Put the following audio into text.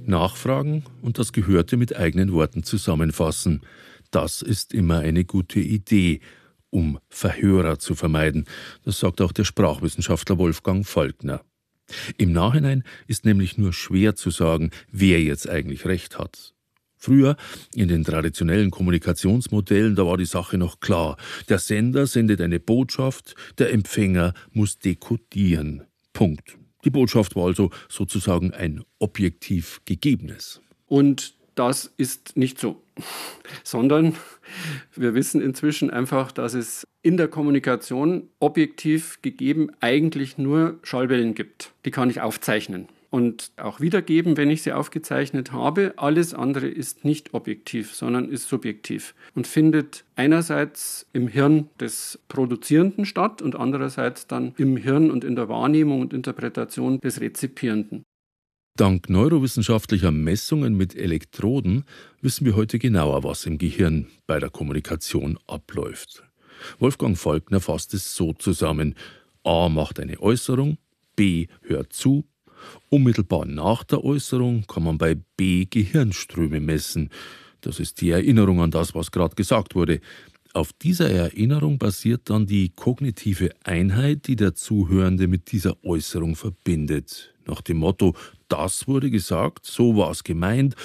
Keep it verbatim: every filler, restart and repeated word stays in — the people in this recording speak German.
Nachfragen und das Gehörte mit eigenen Worten zusammenfassen. Das ist immer eine gute Idee, um Verhörer zu vermeiden. Das sagt auch der Sprachwissenschaftler Wolfgang Falkner. Im Nachhinein ist nämlich nur schwer zu sagen, wer jetzt eigentlich recht hat. Früher, in den traditionellen Kommunikationsmodellen, da war die Sache noch klar. Der Sender sendet eine Botschaft, der Empfänger muss dekodieren. Punkt. Die Botschaft war also sozusagen ein objektiv Gegebenes. Und das ist nicht so, sondern wir wissen inzwischen einfach, dass es in der Kommunikation objektiv gegeben eigentlich nur Schallwellen gibt. Die kann ich aufzeichnen und auch wiedergeben, wenn ich sie aufgezeichnet habe. Alles andere ist nicht objektiv, sondern ist subjektiv und findet einerseits im Hirn des Produzierenden statt und andererseits dann im Hirn und in der Wahrnehmung und Interpretation des Rezipierenden. Dank neurowissenschaftlicher Messungen mit Elektroden wissen wir heute genauer, was im Gehirn bei der Kommunikation abläuft. Wolfgang Falkner fasst es so zusammen. A macht eine Äußerung, B hört zu. Unmittelbar nach der Äußerung kann man bei B Gehirnströme messen. Das ist die Erinnerung an das, was gerade gesagt wurde. Auf dieser Erinnerung basiert dann die kognitive Einheit, die der Zuhörende mit dieser Äußerung verbindet. Nach dem Motto, das wurde gesagt, so war es gemeint,